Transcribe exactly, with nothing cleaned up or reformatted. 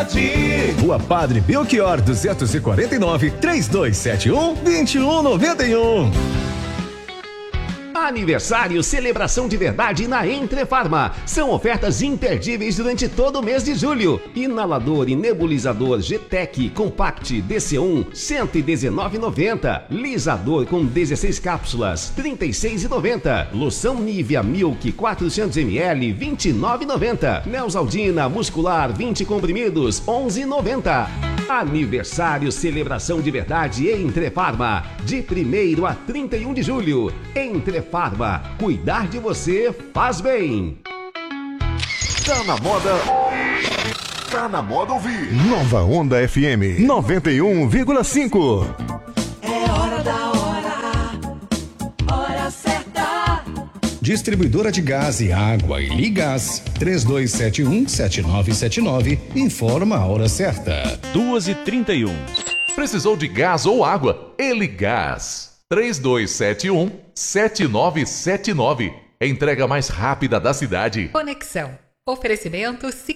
Rua Padre Belchior duzentos e quarenta e nove, trinta e dois setenta e um, vinte e um noventa e um. Aniversário, celebração de verdade na Entrefarma. São ofertas imperdíveis durante todo o mês de julho. Inalador e nebulizador G-Tech Compact D C um, cento e dezenove reais e noventa centavos. Lisador com dezesseis cápsulas, trinta e seis reais e noventa centavos. Loção Nivea Milk quatrocentos mililitros, vinte e nove reais e noventa centavos. Neosaldina Muscular vinte comprimidos, onze reais e noventa centavos. Aniversário, celebração de verdade Entrefarma. De primeiro a trinta e um de julho. Entrefarma, cuidar de você faz bem. Tá na moda. Tá na moda ouvir. Nova Onda F M noventa e um vírgula cinco. É hora da hora. Hora certa. Distribuidora de gás e água e Ligás três dois sete um, sete nove sete nove informa a hora certa. duas e trinta e um. Precisou de gás ou água? Eligás três dois sete um, sete nove sete nove. Entrega mais rápida da cidade. Conexão. Oferecimento